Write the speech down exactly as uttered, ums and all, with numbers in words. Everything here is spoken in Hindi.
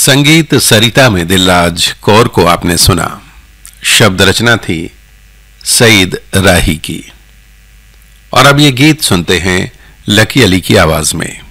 संगीत सरिता में दिलराज कौर को आपने सुना। शब्द रचना थी सईद राही की। और अब ये गीत सुनते हैं लकी अली की आवाज में।